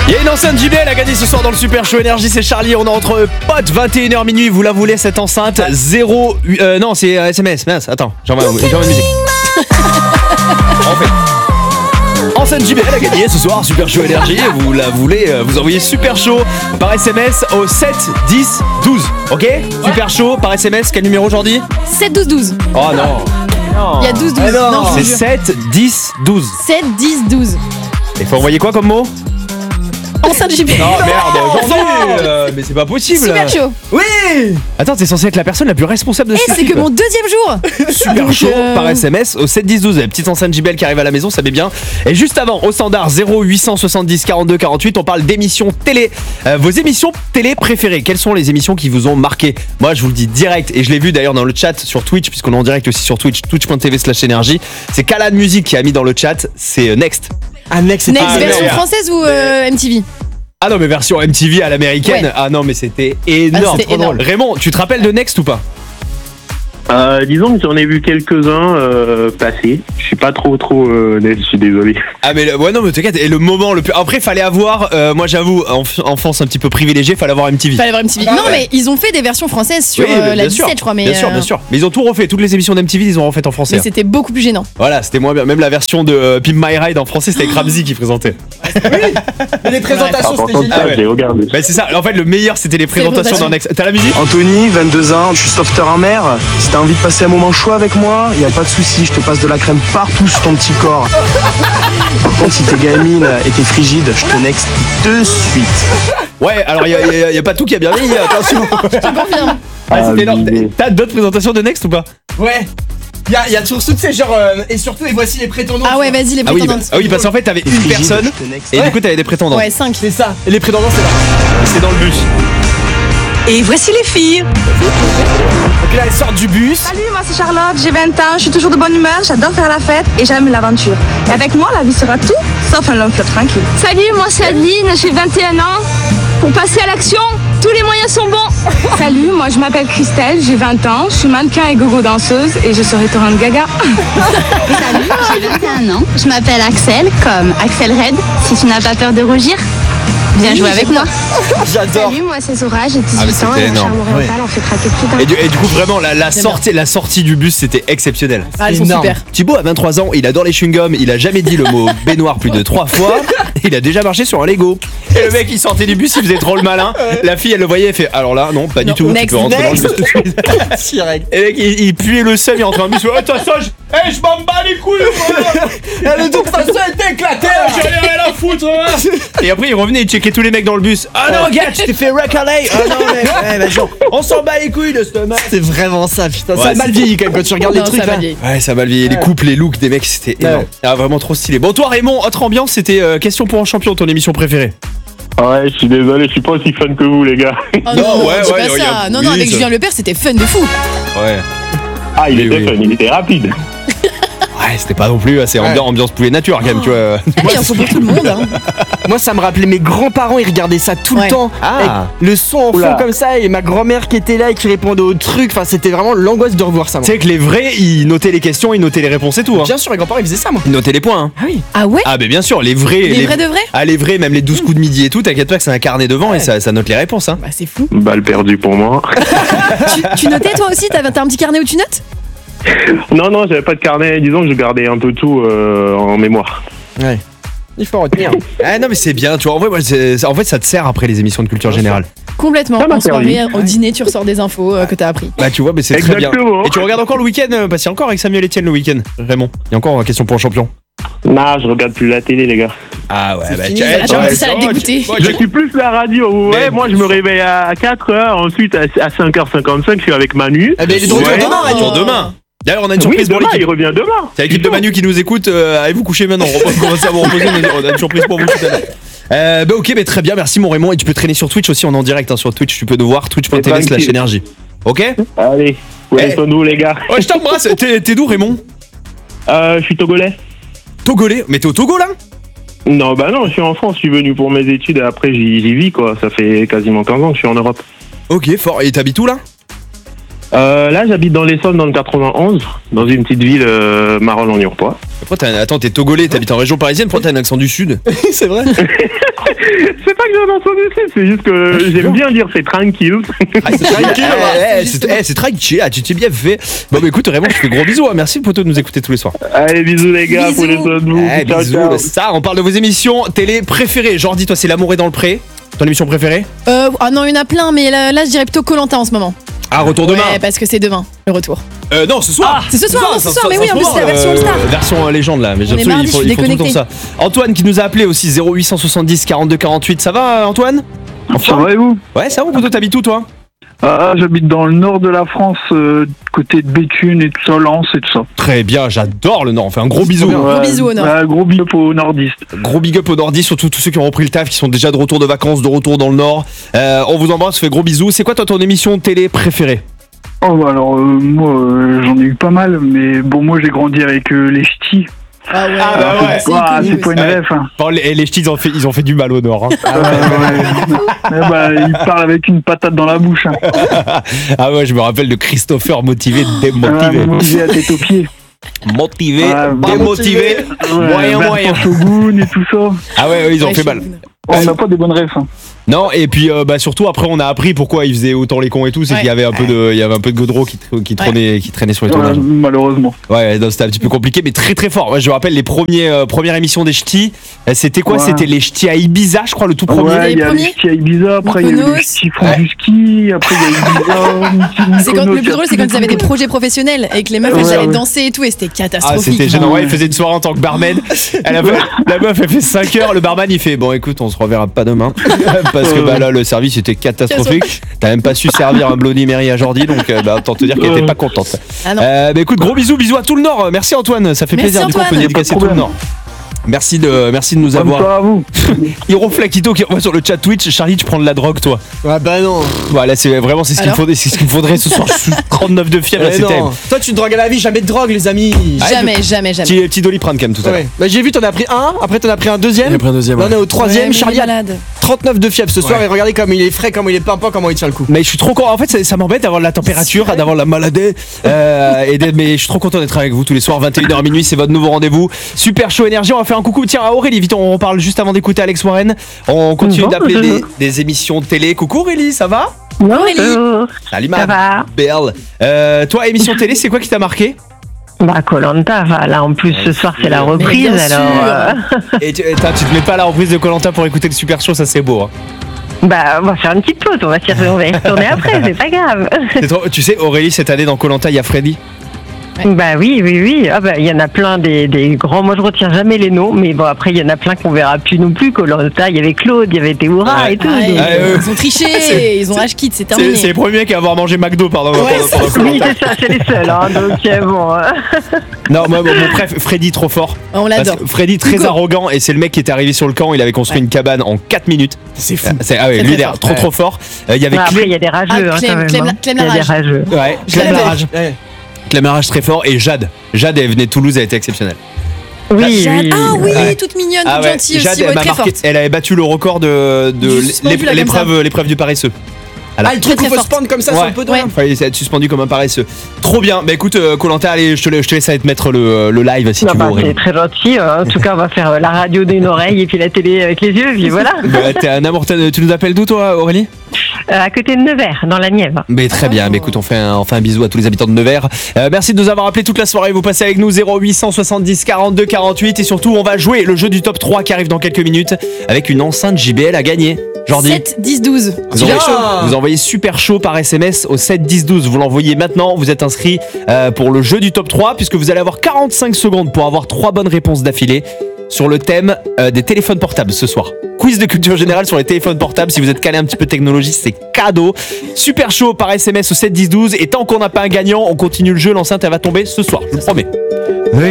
Il y a une enceinte JBL à gagner ce soir dans le Super Show Énergie, c'est Charlie, on est entre potes, 21h minuit, vous la voulez cette enceinte, 0... non c'est SMS, mince, attends, j'envoie une musique. En fait, enceinte JBL à gagner ce soir, Super Show Énergie, vous la voulez, vous envoyez Super Show par SMS au 7 10 12, ok ouais. Super Show par SMS, quel numéro aujourd'hui? 7 12 12. Oh non. Il y a 12 12. Non, c'est 7 10 12. 7 10 12. Il faut envoyer quoi comme mot? Enceinte JBL. Oh merde, aujourd'hui mais c'est pas possible. Super Show. Oui. Attends, t'es censé être la personne la plus responsable de ce c'est que mon deuxième jour. Super Show par SMS au 7 10 12. La petite enceinte JBL qui arrive à la maison, ça met bien. Et juste avant, au standard 0870 42 48, on parle d'émissions télé. Vos émissions télé préférées, quelles sont les émissions qui vous ont marqué? Moi, je vous le dis direct, et je l'ai vu d'ailleurs dans le chat sur Twitch, puisqu'on est en direct aussi sur Twitch, twitch.tv/énergie. C'est Kala Music qui a mis dans le chat, c'est Next. Ah, Next, version française ou MTV? Ah non, mais version MTV à l'américaine. Ouais. Ah non, mais c'était énorme. C'était énorme. Raymond, tu te rappelles de Next ou pas? Disons que j'en ai vu quelques-uns passer. Je suis pas trop net, je suis désolé. Ah mais ouais non mais t'inquiète. Et le moment le plus... Après fallait avoir, moi j'avoue, enfance un petit peu privilégiée, fallait avoir MTV. Non mais ils ont fait des versions françaises sur la 17 je crois. Mais bien sûr. Mais ils ont tout refait, toutes les émissions d'MTV ils ont refait en français. Mais c'était beaucoup plus gênant. Voilà, c'était moins bien. Même la version de Pimp My Ride en français, c'était avec Ramsey qui présentait. Oui. Mais les présentations c'était génial. J'ai regardé. Bah c'est ça, en fait le meilleur c'était les présentations dans Next. T'as la musique? Anthony, 22 ans, je suis sauveteur en mer. Si t'as envie de passer un moment chaud avec moi, y a pas de souci, je te passe de la crème partout sur ton petit corps. Par contre, si t'es gamine et t'es frigide, je te next de suite. Ouais, alors y a pas tout qui a bien vieilli, attention. Je te confirme. C'était énorme. T'as d'autres présentations de Next ou pas? Ouais. Il y a toujours tout, tu sais, genre, et surtout, et voici les prétendants. Ah ouais, vas-y, les prétendants. Ah oui, parce qu'en fait, t'avais une personne, et du coup, t'avais des prétendants. Ouais, 5. C'est ça. Et les prétendants, c'est là. C'est dans le bus. Et voici les filles. Donc là, elles sortent du bus. Salut, moi c'est Charlotte, j'ai 20 ans, je suis toujours de bonne humeur, j'adore faire la fête et j'aime l'aventure. Et avec moi, la vie sera tout, sauf un long fleuve tranquille. Salut, moi c'est Adeline, j'ai 21 ans. Pour passer à l'action, tous les moyens sont bons. Salut, moi je m'appelle Christelle, j'ai 20 ans, je suis mannequin et gogo danseuse et je serai torrent de gaga. Salut, j'ai 21 ans, je m'appelle Axel, comme Axel Red, si tu n'as pas peur de rougir. Viens jouer avec moi. J'adore. Salut, moi c'est Zora, j'ai 18 ans et énorme. on fait craquer plus d'un. Et du coup vraiment la sortie du bus c'était exceptionnel. Ah, ils sont super. Thibaut a 23 ans, il adore les chewing-gums, il a jamais dit le mot baignoire plus de 3 fois, il a déjà marché sur un Lego. Et le mec il sortait du bus, il faisait trop le malin. La fille elle le voyait, elle fait alors là non pas du tout, next, tu peux rentrer dans le bus tout de suite. Et le mec il puait le seum, il rentrait dans le bus, attends ça je m'en bats les couilles. Le toute façon était éclaté. J'en ai rien à foutre. Et après il revenait, il checkait tous les mecs dans le bus. Ah non gars, tu t'es fait recaler. Ah non mec, ouais, vas-y, on s'en bat les couilles de ce mec. C'est vraiment ça, putain. Ouais, ça a mal vieilli quand même quand tu regardes les trucs là. Ouais, ça a mal vieilli. Les couples, les looks des mecs, c'était énorme. Ah, vraiment trop stylé. Bon, toi Raymond, autre ambiance, c'était question pour un champion, ton émission préférée. Ouais, je suis désolé, je suis pas aussi fun que vous les gars. Oh non, dis pas ça. Non, avec Julien Lepers, c'était fun de fou. Ouais. Ah, il était fun, il était rapide. Ouais, c'était pas non plus assez ambiance poulet nature quand même, tu vois. Il y en a pour tout le monde. Hein. Moi, ça me rappelait mes grands-parents, ils regardaient ça tout le temps. Avec le son en fond comme ça, et ma grand-mère qui était là et qui répondait aux trucs. Enfin, c'était vraiment l'angoisse de revoir ça. Tu sais que les vrais, ils notaient les questions, ils notaient les réponses et tout. Hein. Bien sûr, mes grands-parents, ils faisaient ça, moi. Ils notaient les points. Hein. Ah oui. Ah ouais. Ah, mais bien sûr, les vrais. Les vrais de vrais. Ah, les vrais, même les 12 coups de midi et tout, t'inquiète pas que c'est un carnet devant et ça note les réponses. Hein. Bah, c'est fou. Balle perdue pour moi. tu notais toi aussi? T'as un petit carnet où tu notes? Non, j'avais pas de carnet. Disons que je gardais un peu tout en mémoire. Ouais. Il faut retenir. Ah non mais c'est bien, tu vois. En fait, ça te sert après les émissions de culture générale. Complètement. En soirée, au dîner, tu ressors des infos que t'as appris. Bah tu vois, mais c'est très bien. Et tu regardes encore le week-end parce qu'il y a encore avec Samuel Etienne le week-end. Raymond, il y a encore une question pour un champion. Non, je regarde plus la télé, les gars. Ah ouais, bah ça l'a dégoûté. Je suis plus la radio. Ouais, moi je me réveille à 4h, ensuite à 5h55, je suis avec Manu. Eh ben, il est de retour demain. D'ailleurs, on a une surprise pour l'équipe. Il revient demain. C'est l'équipe de Manu qui nous écoute. Allez-vous coucher maintenant. On va commencer à vous reposer. On a une surprise pour vous tout à l'heure. Bah ok, mais très bien. Merci mon Raymond. Et tu peux traîner sur Twitch aussi. On est en direct sur Twitch. Tu peux nous voir. Twitch.tv/énergie. Ok. Allez. Ouais, sont nous les gars. Ouais, je t'embrasse. T'es d'où Raymond? Je suis togolais. Togolais? Mais t'es au Togo là? Non, bah non. Je suis en France. Je suis venu pour mes études et après j'y vis quoi. Ça fait quasiment 15 ans que je suis en Europe. Ok, fort. Et t'habites où là? Là, j'habite dans l'Essonne, dans le 91, dans une petite ville Marolles-en-Yourpoix. Attends, t'es togolais, t'habites en région parisienne, pourquoi t'as un accent du sud? C'est vrai. C'est pas que j'ai un accent du sud, c'est juste que j'aime bien dire c'est tranquille. C'est tranquille, c'est tranquille, tu t'es bien fait. Bon, bah écoute, vraiment, je fais gros bisous. Merci, poteau, de nous écouter tous les soirs. Allez, bisous les gars, prenez soin de vous. Bisous. Ça, on parle de vos émissions télé préférées. Jordi, toi, c'est L'amour est dans le pré. Ton émission préférée? Ah non, il y en a plein, mais là je dirais plutôt Koh-Lanta en ce moment. Ah, retour demain. Ouais, parce que c'est demain, le retour. Non, ce soir. C'est ce soir, mais oui, en plus c'est la version All-Star. Version légende là, mais On est mardi, ils font je suis tout le temps déconnectée. ça. Antoine qui nous a appelé aussi 0870 42 48. Ça va, Antoine? Ça va et vous? Ouais, ça va, poteau, t'habites où toi? J'habite dans le nord de la France, côté de Béthune et tout ça, Lens et tout ça. Très bien, j'adore le Nord. On fait un gros bisou. Gros bisous au Nord. Gros big up aux nordistes. Gros big up au Nordistes, surtout tous ceux qui ont repris le taf, qui sont déjà de retour de vacances, de retour dans le Nord. On vous embrasse, on fait gros bisous. C'est quoi toi ton émission télé préférée? Alors moi j'en ai eu pas mal, mais bon moi j'ai grandi avec les ch'tis. Ah ouais, c'est pas une ref. Hein. Bon, les ch'tis ils ont fait du mal au Nord. Hein. Ils parlent avec une patate dans la bouche. Hein. Ah ouais, je me rappelle de Christopher motivé, démotivé. Motivé à tête aux pieds. Motivé, démotivé, moyen. Shogun et tout ça. Ah ouais, ils ont fait mal. On n'a pas des bonnes refs. Hein. Non, et puis surtout après on a appris pourquoi ils faisaient autant les cons et tout, c'est qu'il y avait un peu de Godreau qui traînait sur les tournages. Malheureusement. Ouais, c'était un petit peu compliqué, mais très très fort. Ouais, je me rappelle les premières émissions des ch'tis. C'était quoi? C'était les ch'tis à Ibiza, je crois, le tout premier. Ouais, il y a les ch'tis à Ibiza, après il y a les ch'tis font du ski, après il y a Ibiza. Le plus drôle, c'est quand ils avaient des projets professionnels et que les meufs elles allaient danser et tout, et c'était catastrophique. Ah, c'était gênant. Ouais, il faisait une soirée en tant que barman. La meuf elle fait 5 heures, le barman il fait bon écoute, on se reverra pas demain. Parce que là le service était catastrophique. T'as même pas su servir un Bloody Mary à Jordi, donc autant te dire qu'elle était pas contente. Bah écoute, gros bisous à tout le Nord. Merci Antoine, ça fait plaisir. Du coup on peut dédicacer tout le Nord. Merci de nous avoir. Bonsoir à vous. Hiroflakito qui envoie sur le chat Twitch. Charlie, tu prends de la drogue toi? Ah bah non. Voilà, c'est ce qu'il me faudrait ce soir. Je suis 39 de fièvre, là, c'était. Toi tu te drogues à la vie, jamais de drogue les amis. Jamais. Petit Doliprane quand même tout à l'heure. Bah j'ai vu, t'en as pris un, après t'en as pris un deuxième. J'ai pris un deuxième. Là, on est au troisième. Charlie a malade. 39 de fièvre ce soir et regardez comme il est frais, comme il est pimpant, comment il tient le coup. Mais je suis trop content. En fait, ça m'embête d'avoir la température, d'avoir la maladie. Mais je suis trop content d'être avec vous tous les soirs, 21h minuit, c'est votre nouveau rendez-vous. Super chaud énergie. On va faire un coucou. Tiens, à Aurélie, vite, on parle juste avant d'écouter Alex Warren. On continue d'appeler des émissions de télé. Coucou Aurélie, ça va? Aurélie. Salut ma belle. Toi, émission télé, c'est quoi qui t'a marqué? Koh-Lanta, là en plus ce soir c'est la reprise alors. Et tu te mets pas à la reprise de Koh-Lanta pour écouter le super show, ça c'est beau. Hein. On va faire une petite pause, on va y retourner après, c'est pas grave. Tu sais, Aurélie, cette année dans Koh-Lanta, il y a Freddy. Bah oui. Il y en a plein des grands. Moi je retiens jamais les noms, mais bon après il y en a plein qu'on verra plus non plus. Koh-Lanta, il y avait Claude, il y avait Théoura et tout. Ils ont triché, ils ont H-Kit, c'est terminé. C'est les premiers qui à avoir mangé McDo pendant Koh-Lanta. Oui, c'est ça, c'est les seuls. Hein, donc bon. Non, moi mon préf, Freddy trop fort. On l'adore. Freddy très arrogant et c'est le mec qui est arrivé sur le camp. Il avait construit une cabane en 4 minutes. C'est fou. Lui il est trop fort. Il y avait après il y a des rageux. Clem Larage. Ouais, Clem Larage très fort et Jade, elle venait de Toulouse, elle était exceptionnelle. Oui. Ah oui, toute mignonne, toute gentille Jade, aussi, très forte. elle avait battu le record de l'épreuve du paresseux. Alors, le truc où faut se pendre comme ça sur le poteau. Fallait être suspendu comme un paresseux. Trop bien. Bah écoute, Koh-Lanta, allez, je te laisse aller te mettre le live si tu veux. C'est très gentil. En tout cas, on va faire la radio d'une oreille et puis la télé avec les yeux, puis voilà. T'es un amour. Tu nous appelles d'où toi, Aurélie? À côté de Nevers, dans la Nièvre. Mais très bien, mais écoute, on fait un bisou à tous les habitants de Nevers. Merci de nous avoir appelés toute la soirée. Vous passez avec nous 0870 42 48 et surtout on va jouer le jeu du top 3 qui arrive dans quelques minutes avec une enceinte JBL à gagner. Jordi 7 10 12. Vous envoyez super chaud par SMS au 7 10 12. Vous l'envoyez maintenant. Vous êtes inscrit pour le jeu du top 3 puisque vous allez avoir 45 secondes pour avoir 3 bonnes réponses d'affilée sur le thème des téléphones portables ce soir. Quiz de culture générale sur les téléphones portables. Si vous êtes calé un petit peu technologie, c'est cadeau. Super chaud par SMS au 7 10 12. Et tant qu'on n'a pas un gagnant, on continue le jeu. L'enceinte elle va tomber ce soir, je vous le promets.